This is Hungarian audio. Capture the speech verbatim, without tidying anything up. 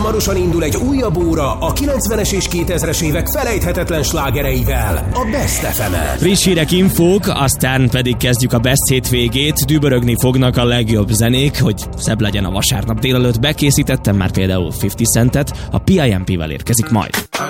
hamarosan indul egy újabb óra a kilencvenes és kétezres évek felejthetetlen slágereivel, a Best ef emen. Friss hírek, infók, aztán pedig kezdjük a Best hétvégét. Dübörögni fognak a legjobb zenék, hogy szebb legyen a vasárnap délelőtt. Bekészítettem már például fifty Centet, a pé i em pé-vel érkezik majd.